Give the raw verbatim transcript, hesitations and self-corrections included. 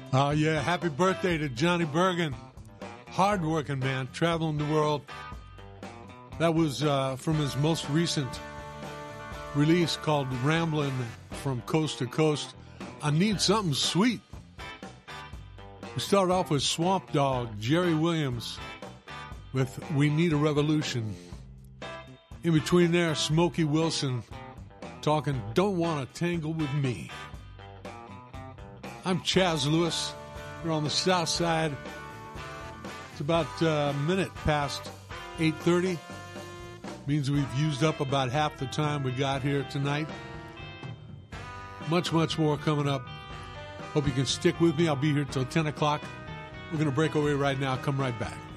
Oh, yeah. Happy birthday to Johnny Bergen. Hard-working man, traveling the world. That was uh, from his most recent release called Ramblin' from Coast to Coast. I Need Something Sweet. We start off with Swamp Dogg, Jerry Williams, with We Need a Revolution. In between there, Smokey Wilson talking Don't Want to Tangle with Me. I'm Chaz Lewis. We're on the south side. It's about a minute past eight thirty. Means we've used up about half the time we got here tonight. Much, much more coming up. Hope you can stick with me. I'll be here till ten o'clock. We're going to break away right now. Come right back.